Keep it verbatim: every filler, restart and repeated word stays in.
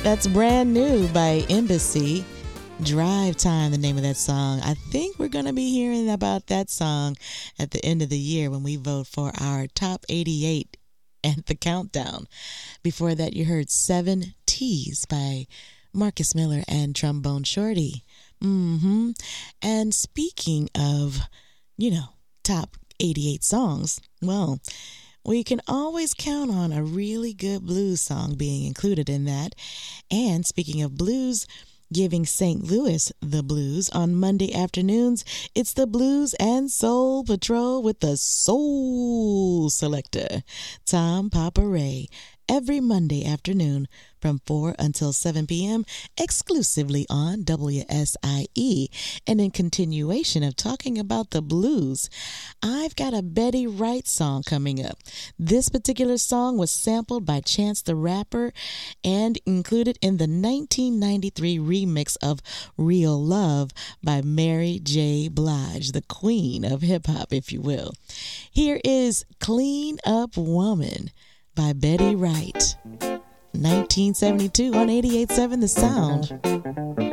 That's Brand New by Embassy. Drive Time, the name of that song. I think we're going to be hearing about that song at the end of the year when we vote for our top eighty-eight at the countdown. Before that, you heard Seven T's by Marcus Miller and Trombone Shorty. Mm-hmm. And speaking of, you know, top eighty-eight songs, well, we can always count on a really good blues song being included in that. And speaking of blues, giving Saint Louis the blues on Monday afternoons, it's the Blues and Soul Patrol with the Soul Selector, Tom Papa Ray, every Monday afternoon from four until seven p.m. exclusively on W S I E. And in continuation of talking about the blues, I've got a Betty Wright song coming up. This particular song was sampled by Chance the Rapper and included in the nineteen ninety-three remix of Real Love by Mary J. Blige, the queen of hip-hop, if you will. Here is Clean Up Woman by Betty Wright. nineteen seventy-two on eighty-eight point seven The Sound.